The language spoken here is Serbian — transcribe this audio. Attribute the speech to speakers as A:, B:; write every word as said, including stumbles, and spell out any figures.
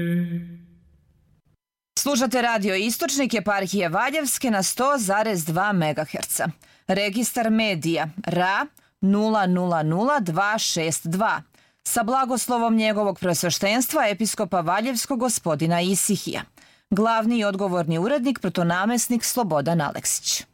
A: Slušate radio Istočnik eparhije Valjevske na sto zarez dva megaherca. Registar medija R A nula nula nula dva šest dva sa blagoslovom njegovog preosveštenstva episkopa Valjevskog gospodina Isihija. Glavni i odgovorni urednik protonamesnik Slobodan Aleksić.